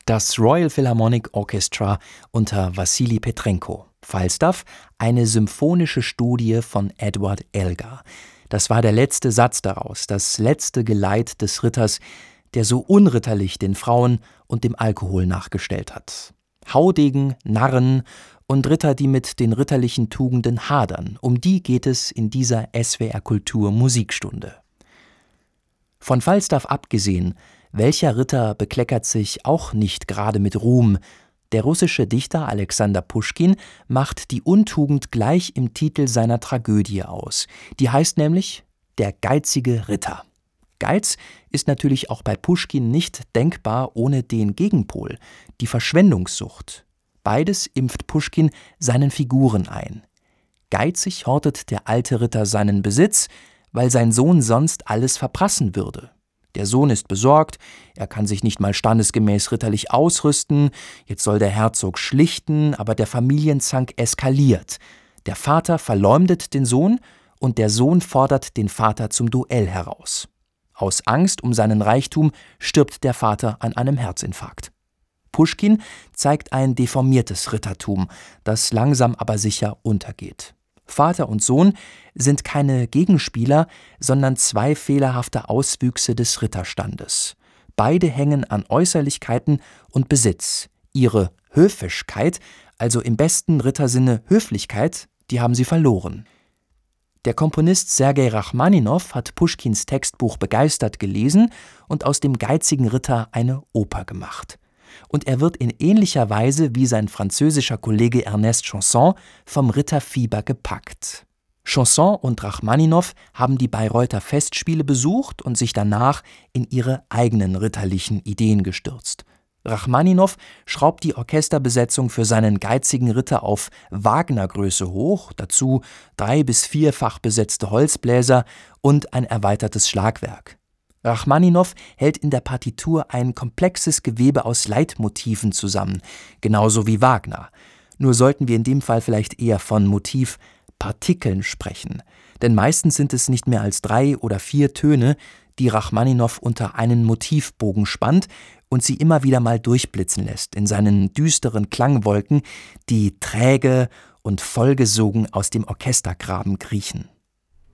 Das Royal Philharmonic Orchestra unter Wassili Petrenko. Falstaff, eine symphonische Studie von Edward Elgar. Das war der letzte Satz daraus, das letzte Geleit des Ritters, der so unritterlich den Frauen und dem Alkohol nachgestellt hat. Haudegen, Narren und Ritter, die mit den ritterlichen Tugenden hadern, um die geht es in dieser SWR Kultur Musikstunde. Von Falstaff abgesehen, welcher Ritter bekleckert sich auch nicht gerade mit Ruhm? Der russische Dichter Alexander Puschkin macht die Untugend gleich im Titel seiner Tragödie aus. Die heißt nämlich »Der geizige Ritter«. Geiz ist natürlich auch bei Puschkin nicht denkbar ohne den Gegenpol, die Verschwendungssucht. Beides impft Puschkin seinen Figuren ein. Geizig hortet der alte Ritter seinen Besitz, weil sein Sohn sonst alles verprassen würde. Der Sohn ist besorgt, er kann sich nicht mal standesgemäß ritterlich ausrüsten, jetzt soll der Herzog schlichten, aber der Familienzank eskaliert. Der Vater verleumdet den Sohn und der Sohn fordert den Vater zum Duell heraus. Aus Angst um seinen Reichtum stirbt der Vater an einem Herzinfarkt. Puschkin zeigt ein deformiertes Rittertum, das langsam aber sicher untergeht. Vater und Sohn sind keine Gegenspieler, sondern zwei fehlerhafte Auswüchse des Ritterstandes. Beide hängen an Äußerlichkeiten und Besitz. Ihre Höfischkeit, also im besten Rittersinne Höflichkeit, die haben sie verloren. Der Komponist Sergei Rachmaninow hat Puschkins Textbuch begeistert gelesen und aus dem geizigen Ritter eine Oper gemacht. Und er wird in ähnlicher Weise wie sein französischer Kollege Ernest Chausson vom Ritterfieber gepackt. Chausson und Rachmaninow haben die Bayreuther Festspiele besucht und sich danach in ihre eigenen ritterlichen Ideen gestürzt. Rachmaninow schraubt die Orchesterbesetzung für seinen geizigen Ritter auf Wagner-Größe hoch, dazu 3- bis 4-fach besetzte Holzbläser und ein erweitertes Schlagwerk. Rachmaninow hält in der Partitur ein komplexes Gewebe aus Leitmotiven zusammen, genauso wie Wagner. Nur sollten wir in dem Fall vielleicht eher von Motivpartikeln sprechen, denn meistens sind es nicht mehr als 3 oder 4 Töne, die Rachmaninow unter einen Motivbogen spannt und sie immer wieder mal durchblitzen lässt in seinen düsteren Klangwolken, die träge und vollgesogen aus dem Orchestergraben kriechen.